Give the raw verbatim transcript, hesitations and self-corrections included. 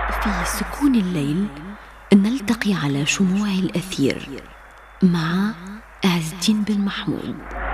في سكون الليل نلتقي على شموع الأثير مع عز الدين بن محمود.